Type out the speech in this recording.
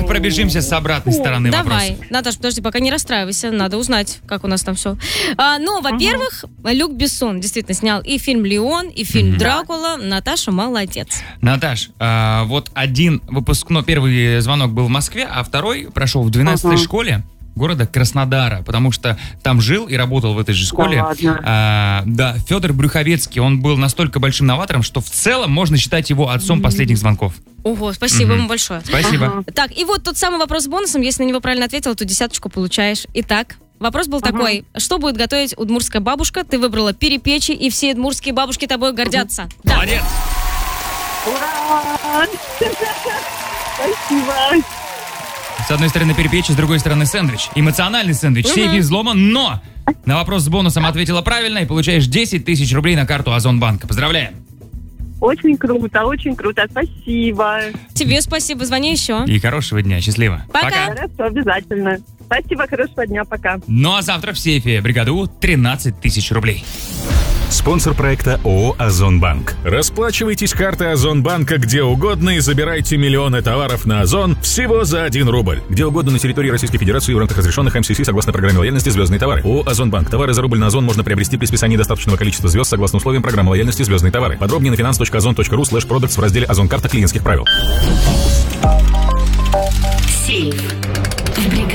пробежимся с обратной стороны Давай. вопроса. Наташ, подожди, пока не расстраивайся. Надо узнать, как у нас там все. Во-первых, Люк Бессон действительно снял и фильм «Леон», и фильм «Дракула». Наташа молодец. Наташ, вот один первый звонок был в Москве, а второй прошел в 12-й школе города Краснодара, потому что там жил и работал в этой же школе. Федор Брюховецкий. Он был настолько большим новатором, что в целом можно считать его отцом последних звонков. Ого, спасибо ему большое. Спасибо. Так, и вот тот самый вопрос с бонусом. Если на него правильно ответила, то 10 получаешь. Итак, вопрос был такой. Что будет готовить удмуртская бабушка? Ты выбрала перепечи, и все удмуртские бабушки тобой гордятся. Да. Молодец! Ура! Спасибо! С одной стороны перепечь, с другой стороны сэндвич. Эмоциональный сэндвич, сейф взломан, но на вопрос с бонусом ответила правильно и получаешь 10 тысяч рублей на карту Озонбанка. Поздравляем! Очень круто, спасибо. Тебе спасибо, звони еще. И хорошего дня, счастливо. Пока. Хорошо, обязательно. Спасибо, хорошего дня, пока. Ну а завтра в сейфе бригаду 13 тысяч рублей. Спонсор проекта ООО «Озонбанк». Расплачивайтесь картой Озонбанка где угодно и забирайте миллионы товаров на Озон всего за 1 рубль. Где угодно на территории Российской Федерации в рамках разрешенных МСС согласно программе лояльности «Звездные товары». ООО «Озонбанк». Товары за рубль на Озон можно приобрести при списании достаточного количества звезд согласно условиям программы лояльности «Звездные товары». Подробнее на finance.ozon.ru/products в разделе «Озон. Карта клиентских правил». Сейф.